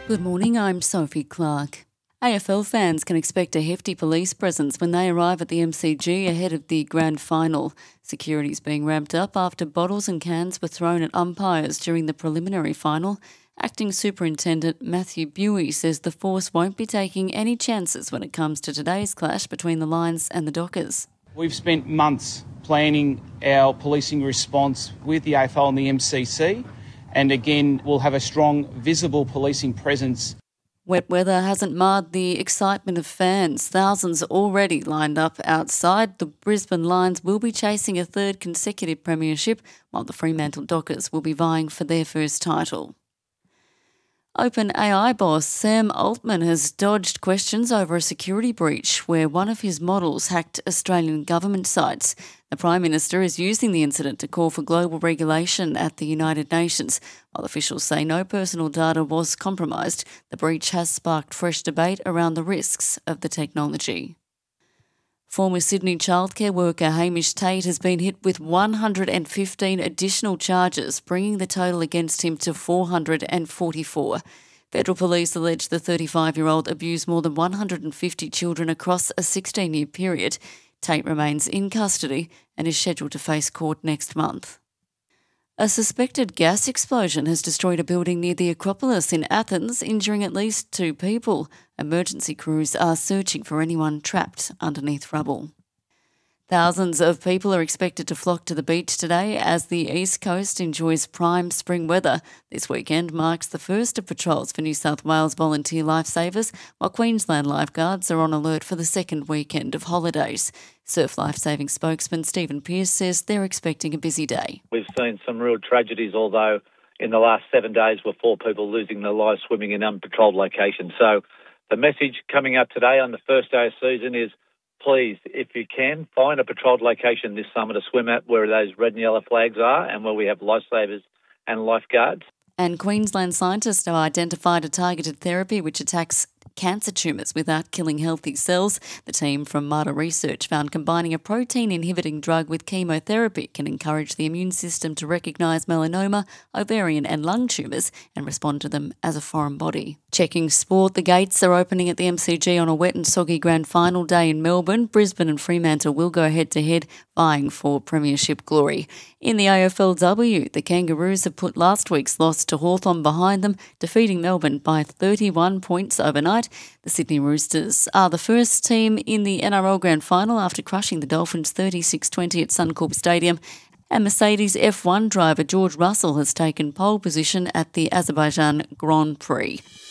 Good morning, I'm Sophie Clark. AFL fans can expect a hefty police presence when they arrive at the MCG ahead of the grand final. Security is being ramped up after bottles and cans were thrown at umpires during the preliminary final. Acting Superintendent Matthew Buey says the force won't be taking any chances when it comes to today's clash between the Lions and the Dockers. We've spent months planning our policing response with the AFL and the MCC, and again, we'll have a strong, visible policing presence. Wet weather hasn't marred the excitement of fans. Thousands already lined up outside. The Brisbane Lions will be chasing a third consecutive premiership, while the Fremantle Dockers will be vying for their first title. OpenAI boss Sam Altman has dodged questions over a security breach where one of his models hacked Australian government sites. The Prime Minister is using the incident to call for global regulation at the United Nations. While officials say no personal data was compromised, the breach has sparked fresh debate around the risks of the technology. Former Sydney childcare worker Hamish Tate has been hit with 115 additional charges, bringing the total against him to 444. Federal police allege the 35-year-old abused more than 150 children across a 16-year period. Tate remains in custody and is scheduled to face court next month. A suspected gas explosion has destroyed a building near the Acropolis in Athens, injuring at least 2 people. Emergency crews are searching for anyone trapped underneath rubble. Thousands of people are expected to flock to the beach today as the East Coast enjoys prime spring weather. This weekend marks the first of patrols for New South Wales volunteer lifesavers, while Queensland lifeguards are on alert for the second weekend of holidays. Surf Lifesaving spokesman Stephen Pearce says they're expecting a busy day. We've seen some real tragedies, although in the last 7 days were 4 people losing their lives swimming in unpatrolled locations. So the message coming up today on the first day of season is, please, if you can, find a patrolled location this summer to swim at where those red and yellow flags are and where we have lifesavers and lifeguards. And Queensland scientists have identified a targeted therapy which attacks cancer tumours without killing healthy cells. The team from Mater Research found combining a protein-inhibiting drug with chemotherapy can encourage the immune system to recognise melanoma, ovarian and lung tumours and respond to them as a foreign body. Checking sport, the gates are opening at the MCG on a wet and soggy grand final day in Melbourne. Brisbane and Fremantle will go head-to-head, vying for premiership glory. In the AFLW, the Kangaroos have put last week's loss to Hawthorn behind them, defeating Melbourne by 31 points overnight. The Sydney Roosters are the first team in the NRL Grand Final after crushing the Dolphins 36-20 at Suncorp Stadium. And Mercedes F1 driver George Russell has taken pole position at the Azerbaijan Grand Prix.